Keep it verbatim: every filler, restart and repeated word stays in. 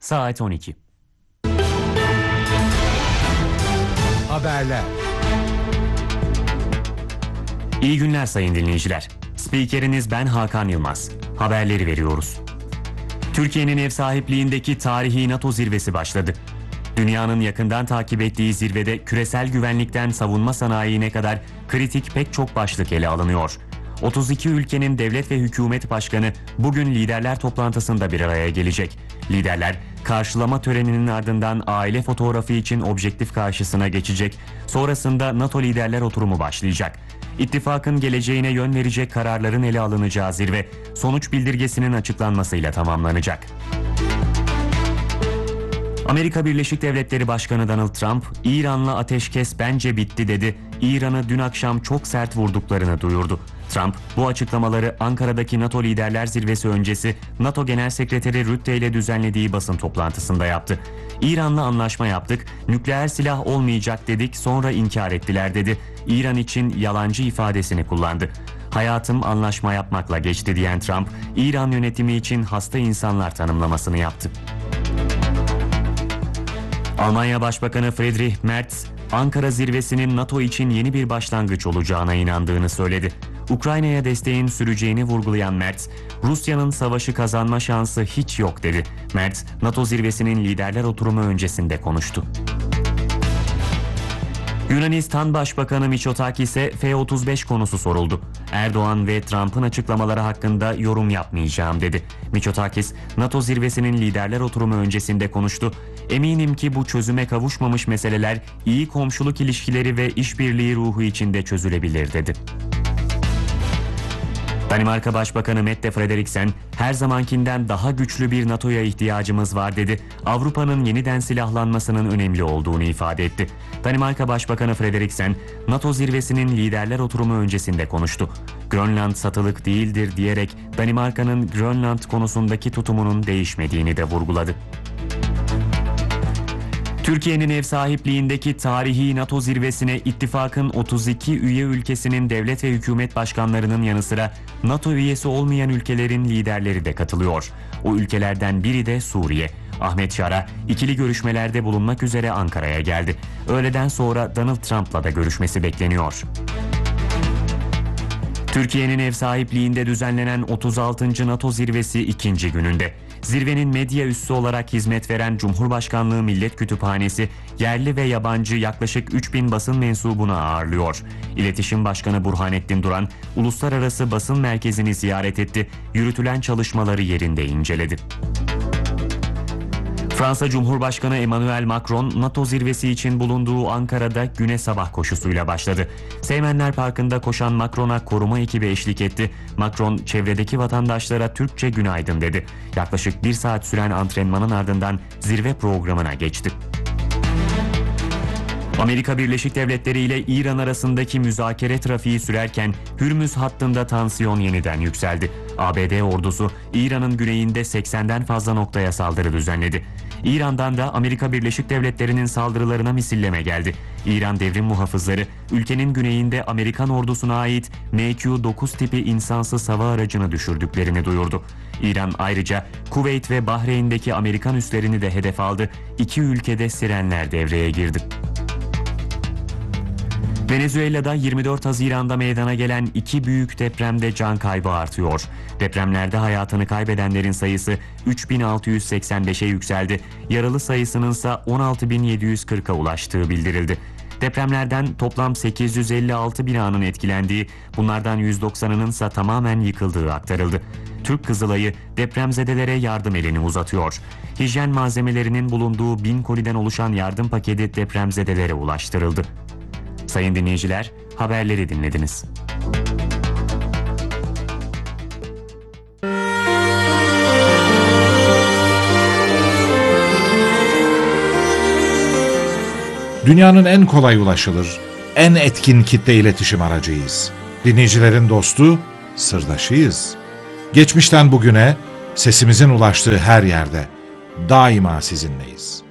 Saat on iki. Haberler. İyi günler sayın dinleyiciler. Spikeriniz ben Hakan Yılmaz. Haberleri veriyoruz. Türkiye'nin ev sahipliğindeki tarihi NATO zirvesi başladı. Dünyanın yakından takip ettiği zirvede küresel güvenlikten savunma sanayiine kadar kritik pek çok başlık ele alınıyor. otuz iki ülkenin devlet ve hükümet başkanı bugün liderler toplantısında bir araya gelecek. Liderler karşılama töreninin ardından aile fotoğrafı için objektif karşısına geçecek. Sonrasında NATO liderler oturumu başlayacak. İttifakın geleceğine yön verecek kararların ele alınacağı zirve sonuç bildirgesinin açıklanmasıyla tamamlanacak. Amerika Birleşik Devletleri Başkanı Donald Trump, İran'la ateşkes bence bitti dedi. İran'ı dün akşam çok sert vurduklarını duyurdu. Trump bu açıklamaları Ankara'daki NATO Liderler Zirvesi öncesi NATO Genel Sekreteri Rutte ile düzenlediği basın toplantısında yaptı. İran'la anlaşma yaptık, nükleer silah olmayacak dedik, sonra inkar ettiler dedi. İran için yalancı ifadesini kullandı. Hayatım anlaşma yapmakla geçti diyen Trump, İran yönetimi için hasta insanlar tanımlamasını yaptı. Almanya Başbakanı Friedrich Merz, Ankara zirvesinin NATO için yeni bir başlangıç olacağına inandığını söyledi. Ukrayna'ya desteğin süreceğini vurgulayan Merz, Rusya'nın savaşı kazanma şansı hiç yok dedi. Merz, NATO zirvesinin liderler oturumu öncesinde konuştu. Yunanistan Başbakanı Mitsotakis'e F otuz beş konusu soruldu. Erdoğan ve Trump'ın açıklamaları hakkında yorum yapmayacağım dedi. Mitsotakis, NATO zirvesinin liderler oturumu öncesinde konuştu. Eminim ki bu çözüme kavuşmamış meseleler iyi komşuluk ilişkileri ve işbirliği ruhu içinde çözülebilir dedi. Danimarka Başbakanı Mette Frederiksen, her zamankinden daha güçlü bir NATO'ya ihtiyacımız var dedi. Avrupa'nın yeniden silahlanmasının önemli olduğunu ifade etti. Danimarka Başbakanı Frederiksen, NATO zirvesinin liderler oturumu öncesinde konuştu. Grönland satılık değildir diyerek Danimarka'nın Grönland konusundaki tutumunun değişmediğini de vurguladı. Türkiye'nin ev sahipliğindeki tarihi NATO zirvesine ittifakın otuz iki üye ülkesinin devlet ve hükümet başkanlarının yanı sıra NATO üyesi olmayan ülkelerin liderleri de katılıyor. O ülkelerden biri de Suriye. Ahmet Şara ikili görüşmelerde bulunmak üzere Ankara'ya geldi. Öğleden sonra Donald Trump'la da görüşmesi bekleniyor. Türkiye'nin ev sahipliğinde düzenlenen otuz altıncı NATO zirvesi ikinci gününde. Zirvenin medya üssü olarak hizmet veren Cumhurbaşkanlığı Millet Kütüphanesi, yerli ve yabancı yaklaşık üç bin basın mensubunu ağırlıyor. İletişim Başkanı Burhanettin Duran, uluslararası basın merkezini ziyaret etti, yürütülen çalışmaları yerinde inceledi. Fransa Cumhurbaşkanı Emmanuel Macron, NATO zirvesi için bulunduğu Ankara'da güne sabah koşusuyla başladı. Seymenler Parkı'nda koşan Macron'a koruma ekibi eşlik etti. Macron, çevredeki vatandaşlara Türkçe günaydın dedi. Yaklaşık bir saat süren antrenmanın ardından zirve programına geçti. Amerika Birleşik Devletleri ile İran arasındaki müzakere trafiği sürerken Hürmüz hattında tansiyon yeniden yükseldi. A B D ordusu İran'ın güneyinde seksenden fazla noktaya saldırı düzenledi. İran'dan da Amerika Birleşik Devletleri'nin saldırılarına misilleme geldi. İran devrim muhafızları ülkenin güneyinde Amerikan ordusuna ait M Q dokuz tipi insansız hava aracını düşürdüklerini duyurdu. İran ayrıca Kuveyt ve Bahreyn'deki Amerikan üslerini de hedef aldı. İki ülkede sirenler devreye girdi. Venezuela'da yirmi dört Haziran'da meydana gelen iki büyük depremde can kaybı artıyor. Depremlerde hayatını kaybedenlerin sayısı üç bin altı yüz seksen beşe yükseldi. Yaralı sayısının ise on altı bin yedi yüz kırka ulaştığı bildirildi. Depremlerden toplam sekiz yüz elli altı binanın etkilendiği, bunlardan yüz doksanının ise tamamen yıkıldığı aktarıldı. Türk Kızılayı depremzedelere yardım elini uzatıyor. Hijyen malzemelerinin bulunduğu bin koliden oluşan yardım paketi depremzedelere ulaştırıldı. Sayın dinleyiciler, haberleri dinlediniz. Dünyanın en kolay ulaşılır, en etkin kitle iletişim aracıyız. Dinleyicilerin dostu, sırdaşıyız. Geçmişten bugüne, sesimizin ulaştığı her yerde daima sizinleyiz.